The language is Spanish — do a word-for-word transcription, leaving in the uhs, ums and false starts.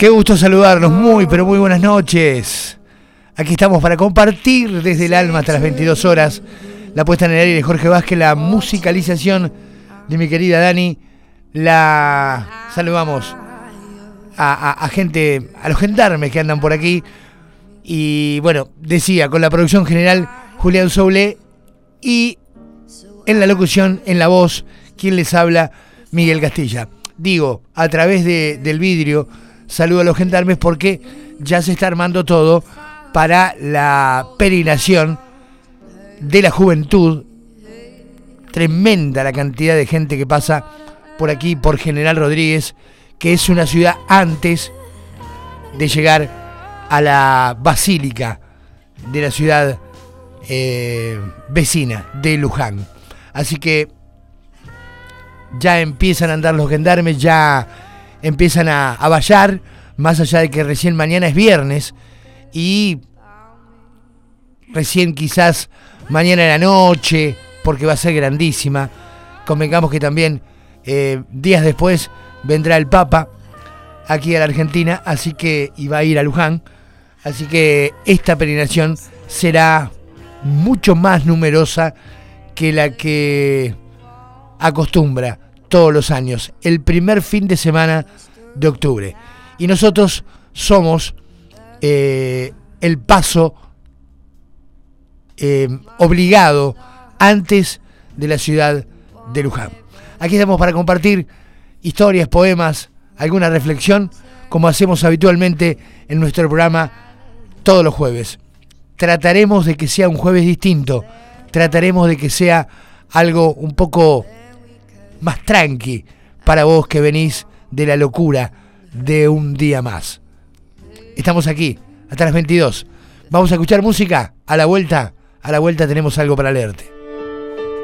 Qué gusto saludarlos, muy pero muy buenas noches. Aquí estamos para compartir desde el alma hasta las veintidós horas la puesta en el aire de Jorge Vázquez, la musicalización de mi querida Dani. La saludamos a, a, a gente, a los gendarmes que andan por aquí. Y bueno, decía, con la producción general Julián Soule y en la locución, en la voz, quien les habla, Miguel Castilla. Digo, a través de, del vidrio, saludo a los gendarmes porque ya se está armando todo para la peregrinación de la juventud. Tremenda la cantidad de gente que pasa por aquí, por General Rodríguez, que es una ciudad antes de llegar a la basílica de la ciudad eh, vecina de Luján. Así que ya empiezan a andar los gendarmes, ya empiezan a, a vallar, más allá de que recién mañana es viernes y recién quizás mañana en la noche, porque va a ser grandísima. Convengamos que también eh, días después vendrá el Papa aquí a la Argentina, así que y va a ir a Luján, así que esta peregrinación será mucho más numerosa que la que acostumbra todos los años, el primer fin de semana de octubre. Y nosotros somos eh, el paso eh, obligado antes de la ciudad de Luján. Aquí estamos para compartir historias, poemas, alguna reflexión, como hacemos habitualmente en nuestro programa todos los jueves. Trataremos de que sea un jueves distinto, trataremos de que sea algo un poco más tranqui para vos que venís de la locura de un día más. Estamos aquí hasta las veintidós. Vamos a escuchar música. A la vuelta, a la vuelta tenemos algo para leerte.